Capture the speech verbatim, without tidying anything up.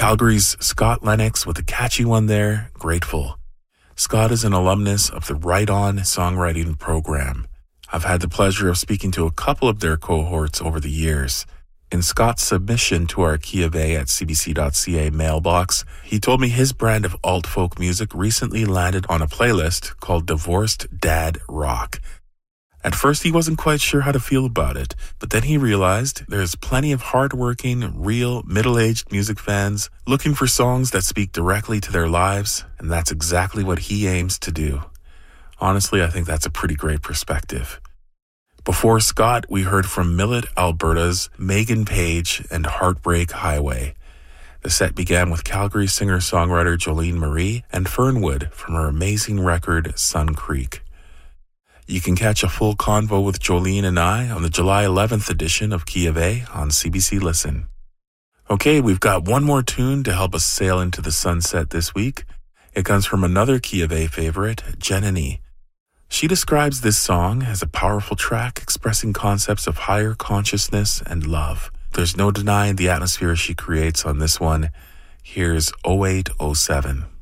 Calgary's Scott Lennox with a catchy one there, Grateful. Scott is an alumnus of the Right On songwriting program. I've had the pleasure of speaking to a couple of their cohorts over the years. In Scott's submission to our Key of A at c b c dot c a mailbox, he told me his brand of alt-folk music recently landed on a playlist called Divorced Dad Rock. At first, he wasn't quite sure how to feel about it, but then he realized there's plenty of hard-working, real, middle-aged music fans looking for songs that speak directly to their lives, and that's exactly what he aims to do. Honestly, I think that's a pretty great perspective. Before Scott, we heard from Millet, Alberta's Megan Page and Heartbreak Highway. The set began with Calgary singer-songwriter Jolene Marie and Fernwood from her amazing record, Sun Creek. You can catch a full convo with Jolene and I on the July eleventh edition of Key of A on C B C Listen. Okay, we've got one more tune to help us sail into the sunset this week. It comes from another Key of A favorite, Jenny. She describes this song as a powerful track expressing concepts of higher consciousness and love. There's no denying the atmosphere she creates on this one. Here's oh eight oh seven.